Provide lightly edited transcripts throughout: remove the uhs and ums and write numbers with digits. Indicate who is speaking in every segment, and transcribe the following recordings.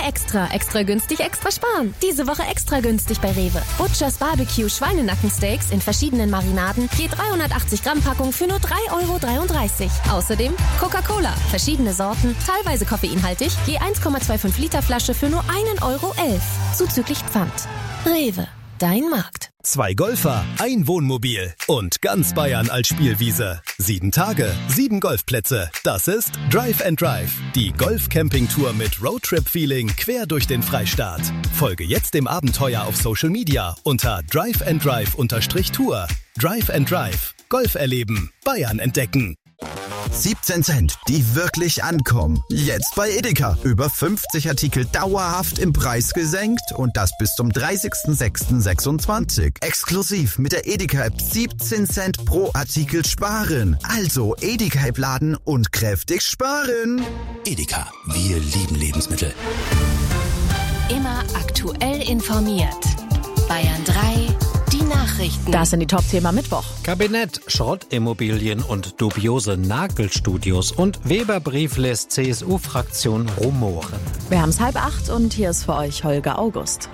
Speaker 1: Extra. Extra günstig, extra sparen. Diese Woche extra günstig bei Rewe. Butchers Barbecue Schweinenackensteaks in verschiedenen Marinaden. Je 380 Gramm Packung für nur 3,33 €. Außerdem Coca-Cola. Verschiedene Sorten, teilweise koffeinhaltig. Je 1,25 Liter Flasche für nur 1,11 €. Zuzüglich Pfand. Rewe. Dein Markt.
Speaker 2: 2 Golfer, ein Wohnmobil und ganz Bayern als Spielwiese. 7 Tage, 7 Golfplätze. Das ist Drive and Drive, die Golf-Camping-Tour mit Roadtrip-Feeling quer durch den Freistaat. Folge jetzt dem Abenteuer auf Social Media unter driveanddrive_Tour. Drive and Drive. Golf erleben, Bayern entdecken.
Speaker 3: 17 Cent, die wirklich ankommen. Jetzt bei Edeka. Über 50 Artikel dauerhaft im Preis gesenkt und das bis zum 30.06.26. Exklusiv mit der Edeka-App 17 Cent pro Artikel sparen. Also Edeka-App laden und kräftig sparen.
Speaker 4: Edeka, wir lieben Lebensmittel.
Speaker 1: Immer aktuell informiert. Bayern 3, die Nachrichten.
Speaker 5: Das sind die Top-Themen Mittwoch.
Speaker 6: Kabinett, Schrottimmobilien und dubiose Nagelstudios und Weber-Brief lässt CSU-Fraktion rumoren.
Speaker 5: Wir haben es 7:30 und hier ist für euch Holger August.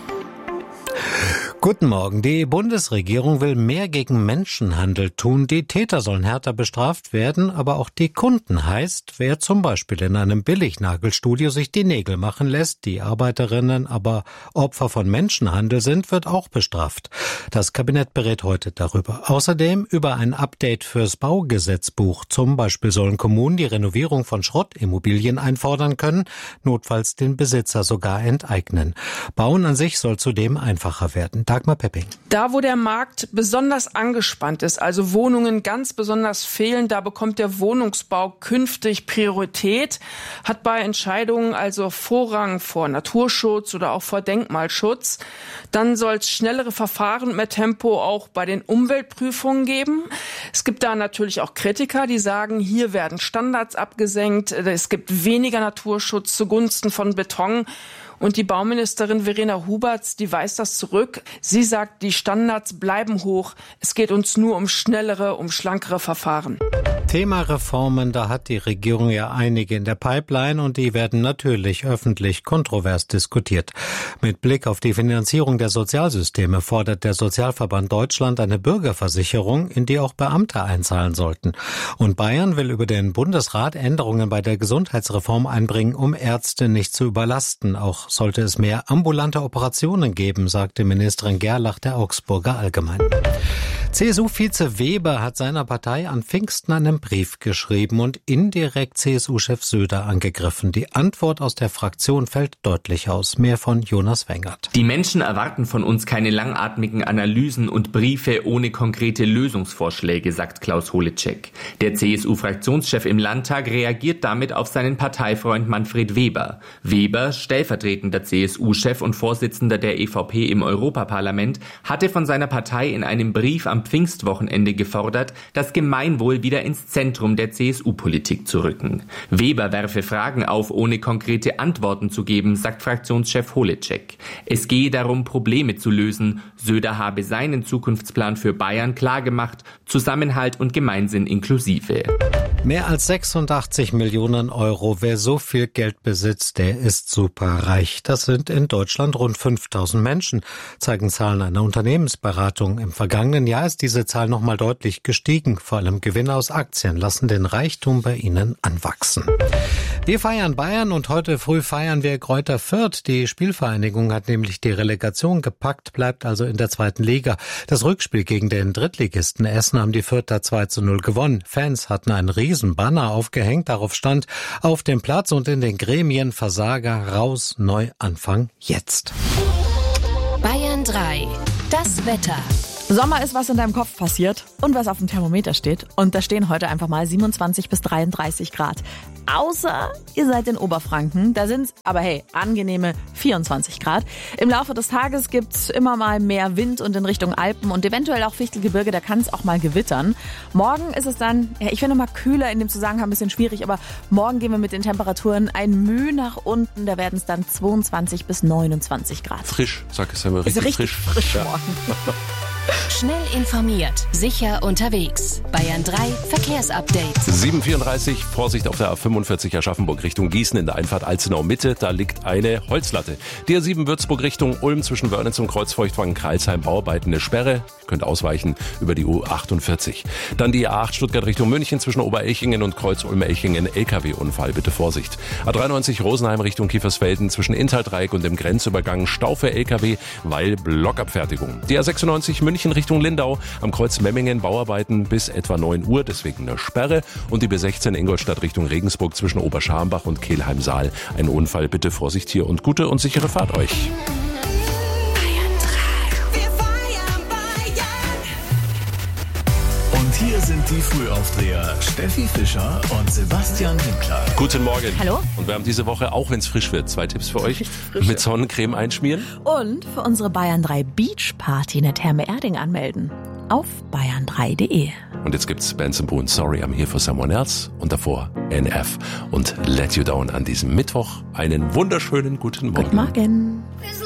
Speaker 6: Guten Morgen. Die Bundesregierung will mehr gegen Menschenhandel tun. Die Täter sollen härter bestraft werden, aber auch die Kunden, heißt, wer zum Beispiel in einem Billignagelstudio sich die Nägel machen lässt, die Arbeiterinnen aber Opfer von Menschenhandel sind, wird auch bestraft. Das Kabinett berät heute darüber. Außerdem über ein Update fürs Baugesetzbuch. Zum Beispiel sollen Kommunen die Renovierung von Schrottimmobilien einfordern können, notfalls den Besitzer sogar enteignen. Bauen an sich soll zudem einfacher werden. Dagmar Pepping.
Speaker 7: Da, wo der Markt besonders angespannt ist, also Wohnungen ganz besonders fehlen, da bekommt der Wohnungsbau künftig Priorität, hat bei Entscheidungen also Vorrang vor Naturschutz oder auch vor Denkmalschutz. Dann soll es schnellere Verfahren, mehr Tempo auch bei den Umweltprüfungen geben. Es gibt da natürlich auch Kritiker, die sagen, hier werden Standards abgesenkt, es gibt weniger Naturschutz zugunsten von Beton. Und die Bauministerin Verena Huberts, die weist das zurück. Sie sagt, die Standards bleiben hoch. Es geht uns nur um schnellere, um schlankere Verfahren.
Speaker 6: Thema Reformen, da hat die Regierung ja einige in der Pipeline und die werden natürlich öffentlich kontrovers diskutiert. Mit Blick auf die Finanzierung der Sozialsysteme fordert der Sozialverband Deutschland eine Bürgerversicherung, in die auch Beamte einzahlen sollten. Und Bayern will über den Bundesrat Änderungen bei der Gesundheitsreform einbringen, um Ärzte nicht zu überlasten. Auch sollte es mehr ambulante Operationen geben, sagte Ministerin Gerlach der Augsburger Allgemeinen. CSU-Vize Weber hat seiner Partei an Pfingsten einen Brief geschrieben und indirekt CSU-Chef Söder angegriffen. Die Antwort aus der Fraktion fällt deutlich aus. Mehr von Jonas Wengert.
Speaker 8: Die Menschen erwarten von uns keine langatmigen Analysen und Briefe ohne konkrete Lösungsvorschläge, sagt Klaus Holecek. Der CSU-Fraktionschef im Landtag reagiert damit auf seinen Parteifreund Manfred Weber. Weber, stellvertretender CSU-Chef und Vorsitzender der EVP im Europaparlament, hatte von seiner Partei in einem Brief am Pfingstwochenende gefordert, das Gemeinwohl wieder ins Zentrum der CSU-Politik zu rücken. Weber werfe Fragen auf, ohne konkrete Antworten zu geben, sagt Fraktionschef Holecek. Es gehe darum, Probleme zu lösen. Söder habe seinen Zukunftsplan für Bayern klargemacht, Zusammenhalt und Gemeinsinn inklusive.
Speaker 6: Mehr als 86 Millionen Euro. Wer so viel Geld besitzt, der ist superreich. Das sind in Deutschland rund 5000 Menschen, zeigen Zahlen einer Unternehmensberatung. Im vergangenen Jahr ist diese Zahl nochmal deutlich gestiegen. Vor allem Gewinne aus Aktien lassen den Reichtum bei ihnen anwachsen. Wir feiern Bayern und heute früh feiern wir Greuther Fürth. Die Spielvereinigung hat nämlich die Relegation gepackt, bleibt also in der zweiten Liga. Das Rückspiel gegen den Drittligisten Essen haben die Fürther 2:0 gewonnen. Fans hatten einen riesen Banner aufgehängt, darauf stand: auf dem Platz und in den Gremien Versager raus, Neuanfang jetzt.
Speaker 1: Bayern 3, das Wetter.
Speaker 5: Sommer ist, was in deinem Kopf passiert und was auf dem Thermometer steht. Und da stehen heute einfach mal 27 bis 33 Grad. Außer ihr seid in Oberfranken. Da sind's, aber hey, angenehme 24 Grad. Im Laufe des Tages gibt's immer mal mehr Wind und in Richtung Alpen und eventuell auch Fichtelgebirge, da kann es auch mal gewittern. Morgen ist es dann, ja, ich finde mal kühler in dem Zusammenhang ein bisschen schwierig, aber morgen gehen wir mit den Temperaturen ein Mühe nach unten. Da werden es dann 22 bis 29 Grad.
Speaker 9: Frisch, sag es ja mal, richtig frisch.
Speaker 5: Frisch morgen.
Speaker 1: Schnell informiert, sicher unterwegs. Bayern 3 Verkehrsupdate.
Speaker 9: 7:34, Vorsicht auf der A45 Aschaffenburg Richtung Gießen in der Einfahrt Alzenau Mitte. Da liegt eine Holzlatte. Die A7 Würzburg Richtung Ulm zwischen Wörnitz und Kreuzfeuchtwangen-Kreilsheim Bauarbeiten eine Sperre. Könnt ausweichen über die U48. Dann die A8 Stuttgart Richtung München zwischen Oberelchingen und Kreuz-Ulm-Elchingen. LKW-Unfall, bitte Vorsicht. A93 Rosenheim Richtung Kiefersfelden zwischen Inntal-Dreieck und dem Grenzübergang Stau für LKW, weil Blockabfertigung. Die A96 München Richtung Lindau am Kreuz Memmingen Bauarbeiten bis etwa 9 Uhr, deswegen eine Sperre. Und die B16 Ingolstadt Richtung Regensburg zwischen Oberscharmbach und Kelheim-Saal. Ein Unfall, bitte Vorsicht hier und gute und sichere Fahrt euch.
Speaker 2: Und hier sind die Frühaufdreher Steffi Fischer und Sebastian Winkler.
Speaker 9: Guten Morgen.
Speaker 5: Hallo.
Speaker 9: Und wir haben diese Woche, auch wenn es frisch wird, 2 Tipps für euch. Mit Sonnencreme einschmieren.
Speaker 5: Und für unsere Bayern 3 Beach Party eine Therme Erding anmelden. Auf bayern3.de.
Speaker 9: Und jetzt gibt's Benson Boone, Sorry, I'm Here for Someone Else. Und davor NF und Let You Down an diesem Mittwoch. Einen wunderschönen guten Morgen.
Speaker 5: Guten Morgen.